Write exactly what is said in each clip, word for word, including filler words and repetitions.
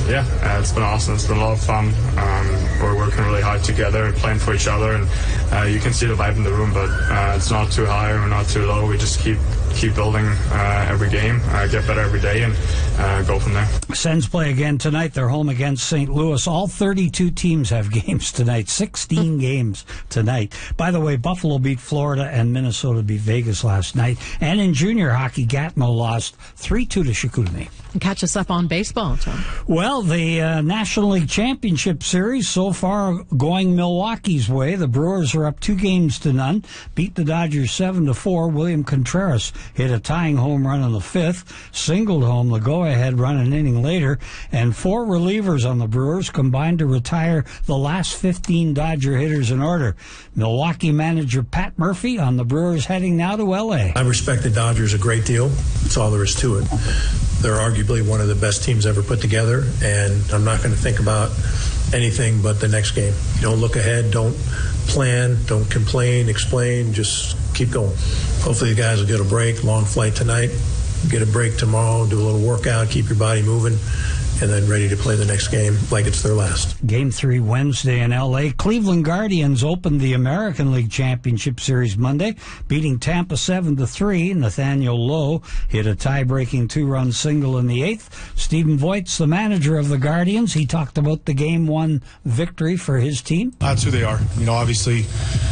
yeah, uh, it's been awesome. It's been a lot of fun. Um, we're working really hard together, playing for each other, and uh, you can see the vibe in the room, but uh, it's not too high or not too low. We just keep keep building uh, every game, uh, get better every day, and uh, go from there. Sens play again tonight. They're home against Saint Louis. All thirty-two teams have games tonight. sixteen games tonight. By the way, Buffalo beat Florida and Minnesota beat Vegas last night. And in junior hockey, Gatineau lost three two to Chicoutimi. And catch us up on baseball, John. Well, the uh, National League Championship Series so far going Milwaukee's way. The Brewers are up two games to none. Beat the Dodgers seven to four. William Contreras hit a tying home run in the fifth, singled home the go-ahead run an inning later, and four relievers on the Brewers combined to retire the last fifteen Dodger hitters in order. Milwaukee manager Pat Murphy on the Brewers heading now to L A. I respect the Dodgers a great deal. That's all there is to it. They're arguably one of the best teams ever put together, and I'm not going to think about anything but the next game. You don't look ahead, don't plan, don't complain, explain, just keep going. Hopefully the guys will get a break, long flight tonight, get a break tomorrow, do a little workout, keep your body moving, and then ready to play the next game like it's their last. Game three Wednesday in L A. Cleveland Guardians opened the American League Championship Series Monday, beating Tampa seven to three. Nathaniel Lowe hit a tie-breaking two-run single in the eighth. Stephen Voigt's the manager of the Guardians. He talked about the game one victory for his team. That's who they are. You know, obviously,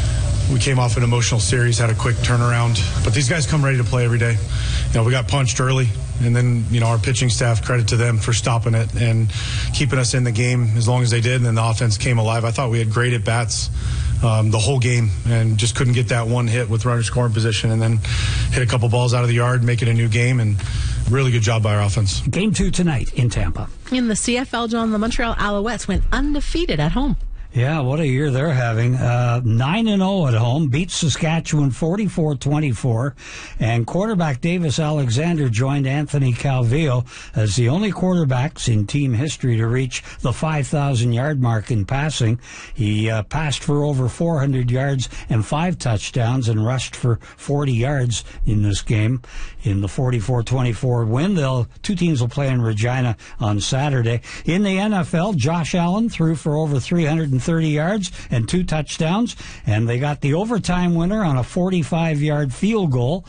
we came off an emotional series, had a quick turnaround, but these guys come ready to play every day. You know, we got punched early, and then, you know, our pitching staff, credit to them for stopping it and keeping us in the game as long as they did, and then the offense came alive. I thought we had great at-bats um, the whole game and just couldn't get that one hit with runner scoring position, and then hit a couple balls out of the yard, make it a new game, and really good job by our offense. Game two tonight in Tampa. In the C F L, John, the Montreal Alouettes went undefeated at home. Yeah, what a year they're having. Uh, nine and oh at home, beat Saskatchewan forty-four twenty-four, and quarterback Davis Alexander joined Anthony Calvillo as the only quarterbacks in team history to reach the five thousand yard mark in passing. He uh, passed for over four hundred yards and five touchdowns and rushed for forty yards in this game. In the forty-four twenty-four win, they'll, two teams will play in Regina on Saturday. In the N F L, Josh Allen threw for over three hundred thirty yards and two touchdowns, and they got the overtime winner on a forty-five yard field goal.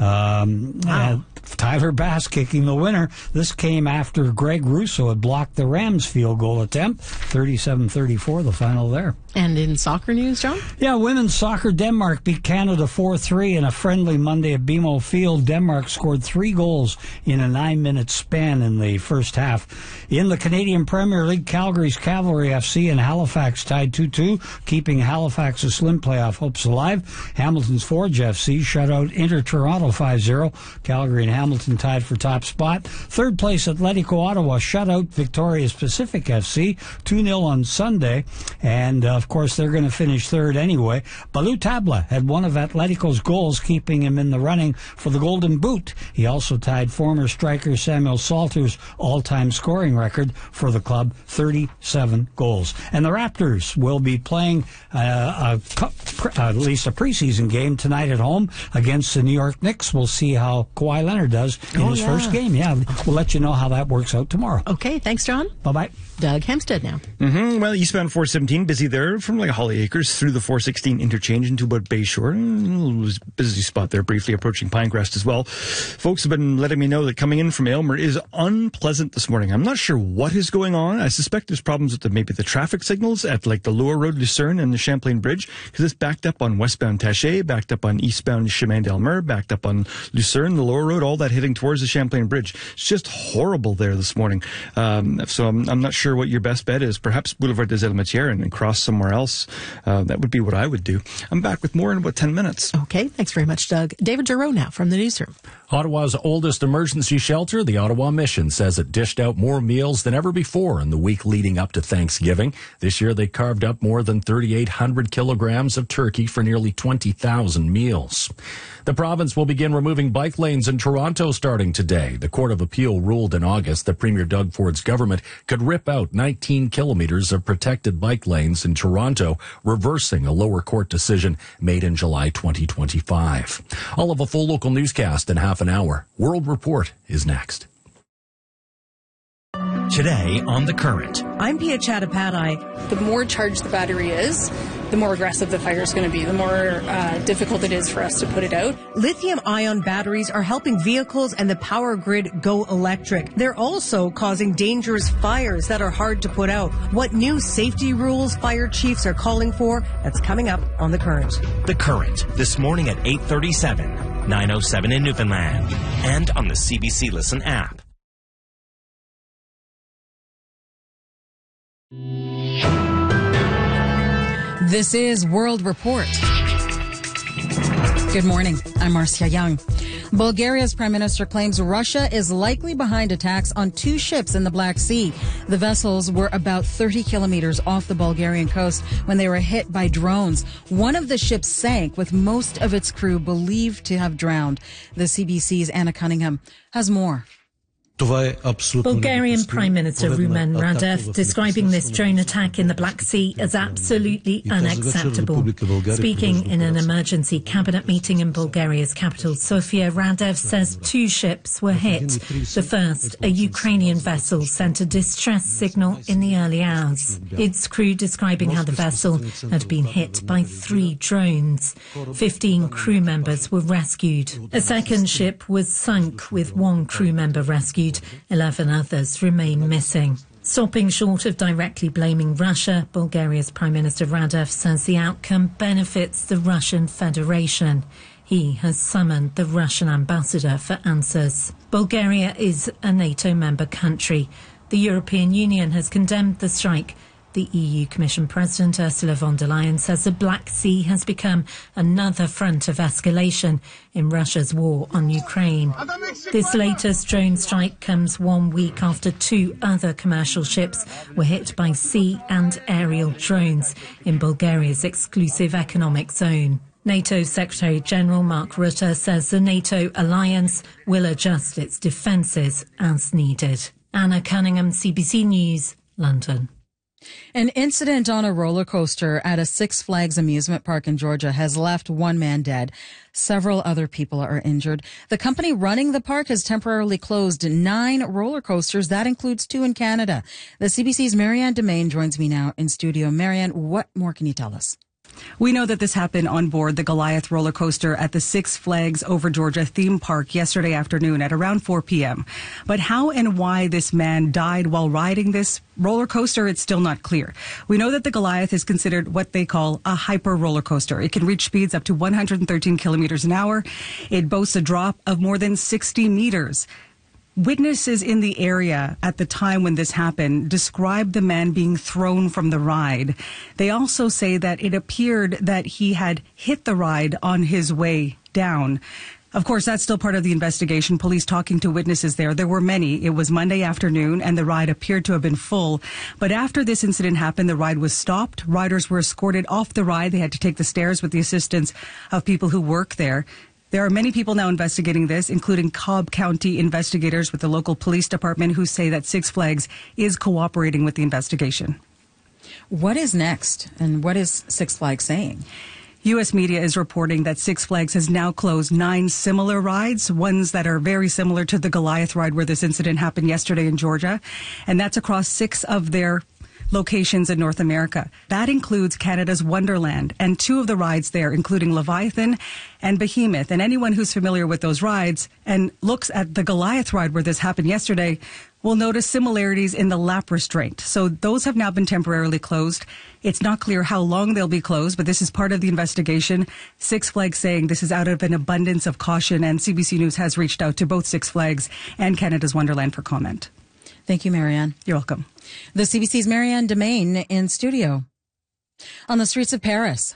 Um, wow. Tyler Bass kicking the winner. This came after Greg Russo had blocked the Rams' field goal attempt. thirty-seven thirty-four, the final there. And in soccer news, John? Yeah, women's soccer, Denmark beat Canada four three in a friendly Monday at B M O Field. Denmark scored three goals in a nine-minute span in the first half. In the Canadian Premier League, Calgary's Cavalry F C and Halifax tied two two, keeping Halifax's slim playoff hopes alive. Hamilton's Forge F C shut out Inter Toronto five zero. Calgary and Hamilton tied for top spot. Third place Atletico Ottawa shut out Victoria's Pacific F C two nil on Sunday, and uh, of course they're going to finish third anyway. Balou Tabla had one of Atletico's goals, keeping him in the running for the Golden Boot. He also tied former striker Samuel Salter's all-time scoring record for the club, thirty-seven goals. And the Raptors will be playing uh, a, at least a preseason game tonight at home against the New York Knicks. We'll see how Kawhi Leonard does in oh, his yeah. first game. Yeah, we'll let you know how that works out tomorrow. Okay, thanks, John. Bye-bye. Doug Hempstead now. Mm-hmm. Well, eastbound four seventeen, busy there from like Holly Acres through the four sixteen interchange into about Bayshore. Mm, a busy spot there, briefly approaching Pinecrest as well. Folks have been letting me know that coming in from Aylmer is unpleasant this morning. I'm not sure what is going on. I suspect there's problems with the, maybe the traffic signals at like the Lower Road, Lucerne, and the Champlain Bridge, because it's backed up on westbound Taché, backed up on eastbound Chemin d'Aylmer, backed up on Lucerne, the Lower Road, all that heading towards the Champlain Bridge. It's just horrible there this morning. Um, so I'm, I'm not sure what your best bet is. Perhaps Boulevard des Elmetières and, and cross somewhere else. Uh, that would be what I would do. I'm back with more in about ten minutes. Okay, thanks very much, Doug. David Giroux now from the newsroom. Ottawa's oldest emergency shelter, the Ottawa Mission, says it dished out more meals than ever before in the week leading up to Thanksgiving. This year, they carved up more than thirty-eight hundred kilograms of turkey for nearly twenty thousand meals. The province will begin removing bike lanes in Toronto starting today. The Court of Appeal ruled in August that Premier Doug Ford's government could rip out nineteen kilometers of protected bike lanes in Toronto, reversing a lower court decision made in July twenty twenty-five. I'll have a full local newscast in half an hour. World Report is next. Today on The Current. I'm Pia Chattopadhyay. The more charged the battery is, the more aggressive the fire is going to be, the more uh, difficult it is for us to put it out. Lithium-ion batteries are helping vehicles and the power grid go electric. They're also causing dangerous fires that are hard to put out. What new safety rules fire chiefs are calling for? That's coming up on The Current. The Current, this morning at eight thirty-seven, nine oh seven in Newfoundland, and on the C B C Listen app. This is World Report. Good morning. I'm Marcia Young. Bulgaria's prime minister claims Russia is likely behind attacks on two ships in the Black Sea. The vessels were about thirty kilometers off the Bulgarian coast when they were hit by drones. One of the ships sank, with most of its crew believed to have drowned. The C B C's Anna Cunningham has more. Bulgarian Prime Minister Rumen Radev describing this drone attack in the Black Sea as absolutely unacceptable. Speaking in an emergency cabinet meeting in Bulgaria's capital, Sofia, Radev says two ships were hit. The first, a Ukrainian vessel, sent a distress signal in the early hours. Its crew describing how the vessel had been hit by three drones. Fifteen crew members were rescued. A second ship was sunk with one crew member rescued. Eleven others remain missing. Stopping short of directly blaming Russia, Bulgaria's Prime Minister Radev says the outcome benefits the Russian Federation. He has summoned the Russian ambassador for answers. Bulgaria is a NATO member country. The European Union has condemned the strike. The E U Commission President Ursula von der Leyen says the Black Sea has become another front of escalation in Russia's war on Ukraine. This latest drone strike comes one week after two other commercial ships were hit by sea and aerial drones in Bulgaria's exclusive economic zone. NATO Secretary-General Mark Rutte says the NATO alliance will adjust its defences as needed. Anna Cunningham, C B C News, London. An incident on a roller coaster at a Six Flags amusement park in Georgia has left one man dead. Several other people are injured. The company running the park has temporarily closed nine roller coasters. That includes two in Canada. The C B C's Marianne Domain joins me now in studio. Marianne, what more can you tell us? We know that this happened on board the Goliath roller coaster at the Six Flags Over Georgia theme park yesterday afternoon at around four p.m. But how and why this man died while riding this roller coaster, it's still not clear. We know that the Goliath is considered what they call a hyper roller coaster. It can reach speeds up to one hundred thirteen kilometers an hour. It boasts a drop of more than sixty meters. Witnesses in the area at the time when this happened described the man being thrown from the ride. They also say that it appeared that he had hit the ride on his way down. Of course, that's still part of the investigation. Police talking to witnesses there. There were many. It was Monday afternoon, and the ride appeared to have been full. But after this incident happened, the ride was stopped. Riders were escorted off the ride. They had to take the stairs with the assistance of people who work there. There are many people now investigating this, including Cobb County investigators with the local police department, who say that Six Flags is cooperating with the investigation. What is next, and what is Six Flags saying? U S media is reporting that Six Flags has now closed nine similar rides, ones that are very similar to the Goliath ride where this incident happened yesterday in Georgia, and that's across six of their locations in North America. That includes Canada's Wonderland and two of the rides there, including Leviathan and Behemoth. And anyone who's familiar with those rides and looks at the Goliath ride where this happened yesterday will notice similarities in the lap restraint. So those have now been temporarily closed. It's not clear how long they'll be closed, but this is part of the investigation. Six Flags saying this is out of an abundance of caution, and C B C News has reached out to both Six Flags and Canada's Wonderland for comment. Thank you, Marianne. You're welcome. The C B C's Marianne Domain in studio. On the streets of Paris,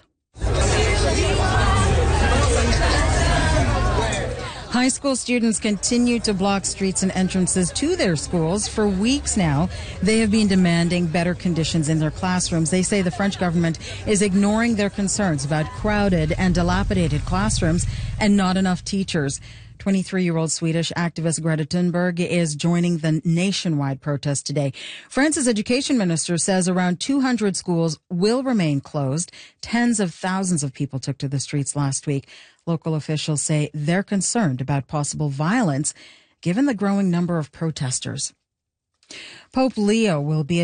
high school students continue to block streets and entrances to their schools. For weeks now, they have been demanding better conditions in their classrooms. They say the French government is ignoring their concerns about crowded and dilapidated classrooms and not enough teachers. twenty-three-year-old Swedish activist Greta Thunberg is joining the nationwide protest today. France's education minister says around two hundred schools will remain closed. Tens of thousands of people took to the streets last week. Local officials say they're concerned about possible violence given the growing number of protesters. Pope Leo will be